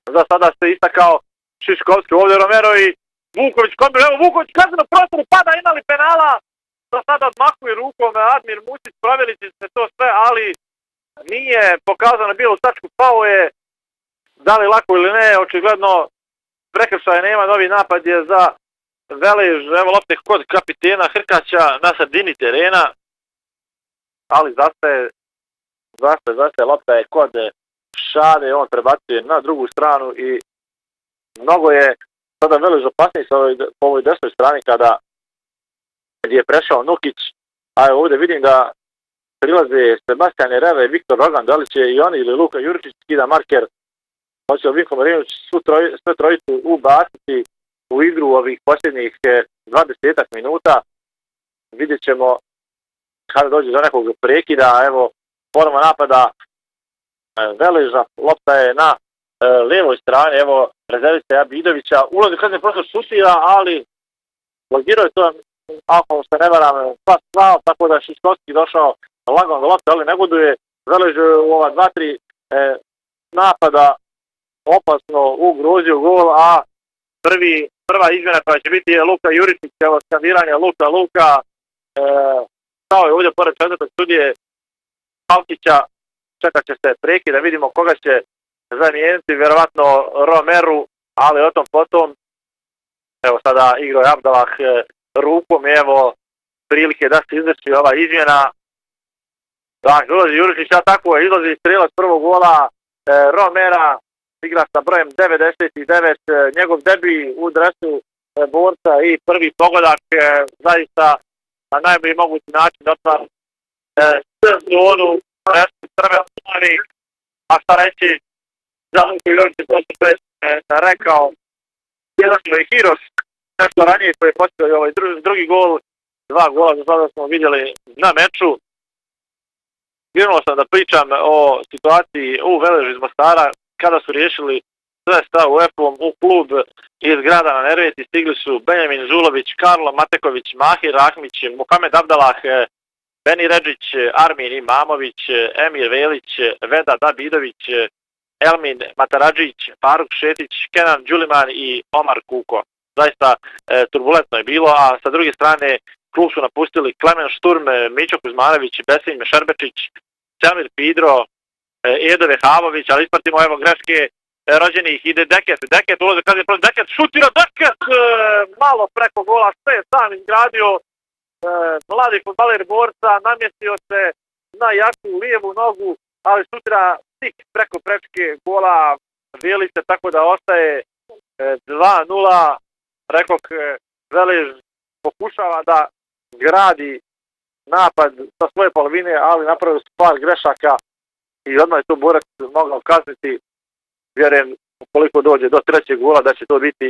Za sada se istakao Šiškovski, ovdje Romero i Vuković, evo Vuković kazneno prostoru, pada, imali penala, za sada odmahuje rukom Admir Mucić, provjerit će se to sve, ali nije pokazano bilo u tačku, pao je, da li lako ili ne, očigledno prekršaja nema, novi napad je za Velež, evo lopte kod kapitena Hrkaća na sredini terena, ali zastaje, lopta je kod Šade, on prebacuje na drugu stranu i mnogo je sada Velež opasniji po ovoj desnoj strani kada je prešao Nukić, a ovdje vidim da prilaze Sebastian Reve i Viktor Rogan, da li će i oni ili Luka Juričić skida marker, hoće Vinko Marinović sve trojicu ubaciti u igru ovih posljednjih 20 minuta. Vidjet ćemo kada dođe do nekog prekida, evo forma napada Veleža, lopta je na lijevoj strani, evo rezervista Abidovića, ulazi kazni prostor šutira, ali blokirao je to, ako se ne varam, pas slao, tako da Šiškovski došao lagom do lopte, ali ne goduje. Velež u ova 2-3 napada opasno ugrozio gol, a prva izmjena koja će biti je Luka Juričić, evo skandiranje Luka, stao je ovdje pored četvrtog sudije Palkića, čekat će se prekid da vidimo koga će zamijeniti, vjerovatno Romeru, ali o tom potom, evo sada igrao je Abdalah rukom, evo prilike da se izvrši ova izmjena. Dakle, ulazi Juričić, a tako je, izlazi strelac prvog gola Romera, igra sa brojem 99, njegov debi u dresu borca i prvi pogodak, zaista na najbolji mogući način otvara sezonu, a šta reći, za Luka Juričić, to se rekao, jedan je Hiros, nešto ranije koji je postao ovaj drugi gol, 2 gola za sada smo vidjeli na meču. Krenuo sam da pričam o situaciji u Veležu iz Mostara, kada su riješili sve sa UEFA-om u klub iz grada na Nerveti, stigli su Benjamin Žulović, Karlo Mateković, Mahir Rahmić, Muhamed Abdalah, Beni Redžić, Armin Imamović, Emir Velić, Vedad Abidović, Elmin Mataradžić, Faruk Šetić, Kenan Đuliman i Omar Kuko. Zaista turbulentno je bilo, a sa druge strane klub su napustili Klemen Šturm, Mićo Kuzmanović, Besim Šerbečić, Selmir Pidro, Edo Vehavović, ali ispratimo evo greške rođenih, ide Deket ulaze kazni prostor, Deket šutira, Deket malo preko gola, sve je sam izgradio, mladi fudbaler borca, namjestio se na jaku lijevu nogu, ali šutira tik preko prečke gola Velice, tako da ostaje 2-0, rekog Velež pokušava da gradi napad sa svoje polovine, ali napravio su par grešaka i odmah je to borac mogao kazniti. Vjerujem, ukoliko dođe do trećeg gola, da će to biti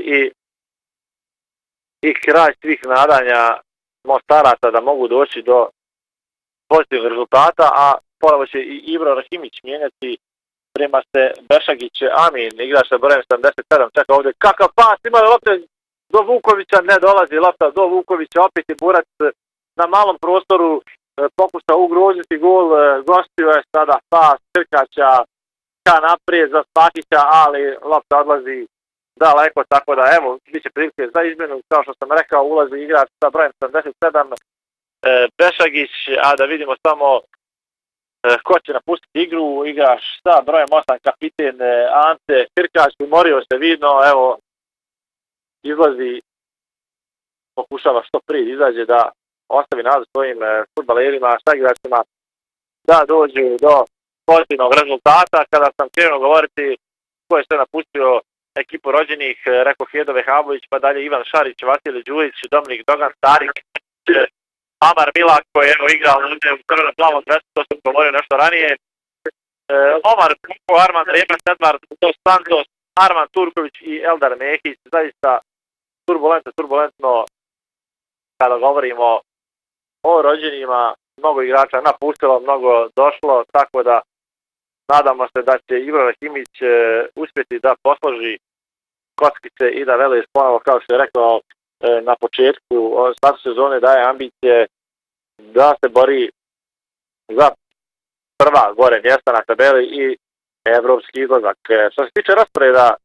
i kraj svih nadanja Mostaraca da mogu doći do pozitivnih rezultata, a ponovo će i Ibro Rahimić mijenjati, prema se Bešagić Amin, igrač sa brojem 77, čeka ovdje kakav pas, ima lopte do Vukovića, ne dolazi lopta do Vukovića, opet je borac na malom prostoru pokuša ugroziti gol, gostio je sada pas Hrkaća ka naprijed za Spahića, ali lopta odlazi daleko, tako da evo, bit će prilike za izmjenu, kao što sam rekao, ulazi igrač sa brojem 77 Bešagić, a da vidimo samo ko će napustiti igru, igrač sa brojem 8 kapiten Ante Hrkać, umorio se vidno, evo, izlazi, pokušava što prije izađe da ostavi nadu svojim fudbalerima, sa igračima, da dođu do pozitivnog rezultata. Kada sam krenuo govoriti ko je sve napustio ekipu rođenih, rekao Hedo Vehavović, pa dalje Ivan Šarić, Vasilij Đulić, Dominik Dogan, Tarik, Amar Milak koji je igrao u crveno-plavom dresu, to sam govorio nešto ranije, Omar Kuko, Arman Remes, Edvard Dos Santos, Arman Turković i Eldar Mehić. Zaista turbulentno kada govorimo o rođenima, mnogo igrača napustilo, mnogo došlo, tako da nadamo se da će Ibro Rahimić uspjeti da posloži kockice i da Velež ponovo, kao što je rekao na početku statu sezone, daje ambicije da se bori za prva gore mjesta na tabeli i evropski izlazak. Što se tiče rasporeda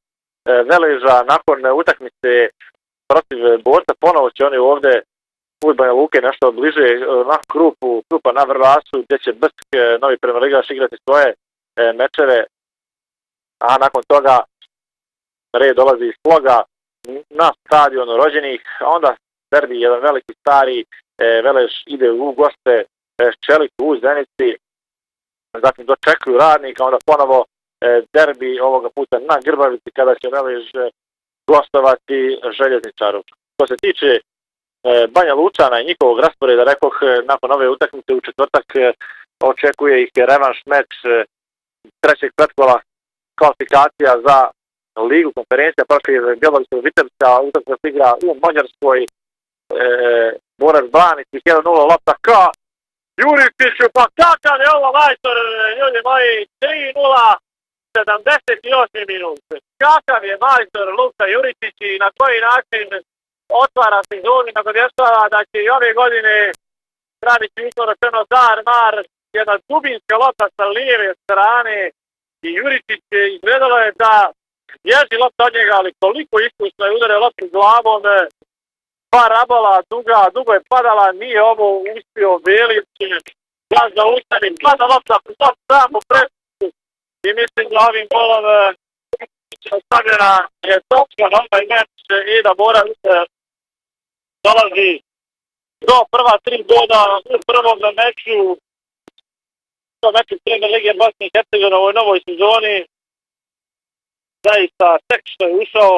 Veleža nakon utakmice protiv Borca. Ponovo će oni ovdje u Banja Luke nešto bliže na Krupa na Vrbasu, gdje će Brsk, novi premijerligaš, igrati svoje mečeve, a nakon toga red dolazi iz Sloga na stadionu Rođenih, a onda derbi jedan veliki stari, Velež ide u goste Čeliku u Zenici, zatim dočekuju Radnika, onda ponovo derbi ovoga puta na Grbavici kada će Velež gostovati Željezničaru. Što se tiče Banja Lučana i njihovog rasporeda, rekoh, nakon ove utakmice u četvrtak očekuje ih revanš meč trećeg pretkola kvalifikacija za Ligu konferencija protiv Bjelorusskog Vitebska. Utakmica igra u Mađarskoj, Borac brani 1-0 lopta ka Juričiću, pa kakav je ovo majstor, ljudi moji, 3-0, 78 minut. Kakav je majstor Luka Juričić i na koji način otvara sezonu, nagovještava da će i ove godine raditi uslovno rečeno dar-mar, jedna dubinska lopta sa lijeve strane i Juričić izgledalo je da bježi lopta od njega, ali toliko iskusno je udario loptu glavom, parabola dugo je padala, nije ovo uspio Belić, da zaustavi, pada lopta samo pred i mislim da ovim golom stavljena je točka na ovaj meč i da Borac dolazi do prva 3 boda u prvom meču, to meču Premier Lige Bosne i Hercegovine u ovoj novoj sezoni. Zaista tek što je ušao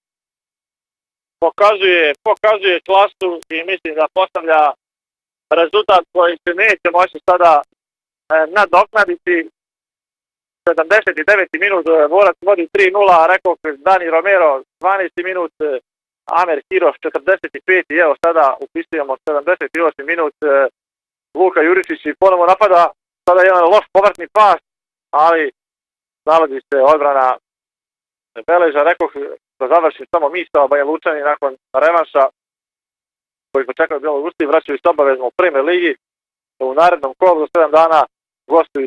pokazuje klasu i mislim da postavlja rezultat koji se neće moći sada nadoknaditi. 79. minut, Borac vodi 3-0, rekao Dani Romero, 12. minut, Amer Hiroš, 45. I evo sada upisujemo 78. minut, Luka Juričić i ponovo napada, sada je jedan loš povrtni pas, ali nalazi se odbrana Veleža. Rekao da završi samo misao, Banja Lučani nakon revanša koji počekaju Bjelorusiji vraćaju se obavezno u Premier Ligi. U narednom kolu za 7 dana gostuju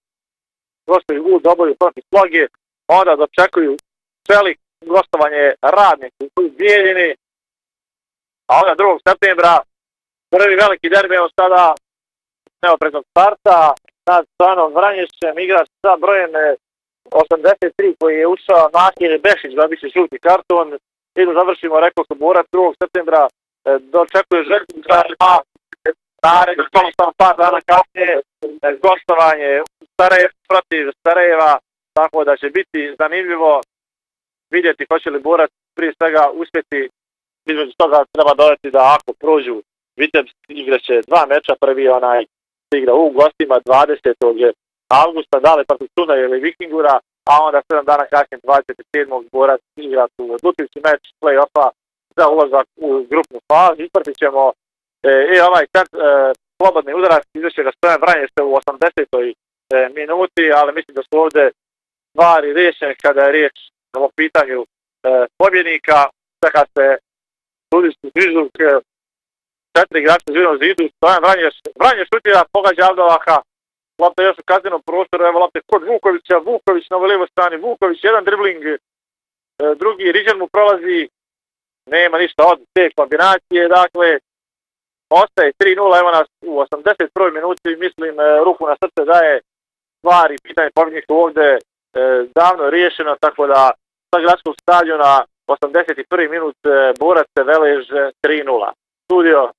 u Doboju protiv Sloge, onda dočekuju Čelik, gostovanje Radniku u Bijeljini, a onda 2. septembra prvi veliki derbi, evo sada neopreznog starta nad Stranom Vranješćem, igra sa brojem 83 koji je ušao Mahir Bešić, dobit će žuti karton i da završimo, rekao su Borac 2. septembra dočekuje Željezničar, a samo par dana kasnije gostovanje protiv Sarajeva, tako da će biti zanimljivo vidjeti hoće li Borac prije svega uspjeti. Između toga treba dodati da ako prođu Vitebsk igraće 2 meča, prvi se igra u gostima 20. avgusta, dale protiv Tuna ili Vikingura, a onda 7 dana kasnije 27. Borac igra u odlučujući meč play-offa za ulazak u grupnu fazu. Ispratit ćemo i ovaj slobodni udarac, izvrši ga Stojan Vranješće u 80. minuti, ali mislim da su ovdje stvari riješene kada je riječ o pitanju pobjednika. Čeka se sudijski prizvuk, 4 igrača Zvijenog zidu, Stojan Vranješ šutira, pogađa Avdolaha, lopta još u kaznenom prostoru, evo lopta kod Vukovića, Vuković na ovoj lijevoj strani, Vuković, jedan dribling, drugi Riđan mu prolazi, nema ništa od te kombinacije, dakle, ostaje 3-0, evo nas u 81. minuti, mislim, ruku na srce daje stvari, pitanje pobjednika ovdje davno riješeno, tako da sa gradskog stadiona 81. minut Borac Velež 3-0. Studio.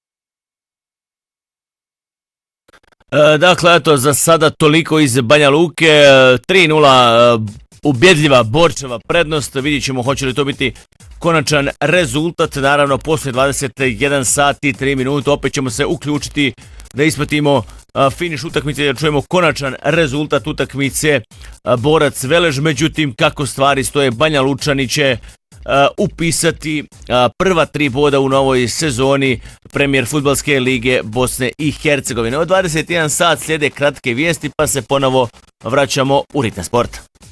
Dakle, eto, za sada toliko iz Banja Luke, 3-0 ubjedljiva Borčeva prednost, vidjet ćemo hoće li to biti konačan rezultat, naravno poslije 21 sat i 3 minute opet ćemo se uključiti da ispratimo finiš utakmice, da čujemo konačan rezultat utakmice Borac Velež, međutim kako stvari stoje, Banja Lučani će upisati prva 3 boda u novoj sezoni Premier fudbalske lige Bosne i Hercegovine. Od 21 sat slijede kratke vijesti pa se ponovo vraćamo u ritam sporta.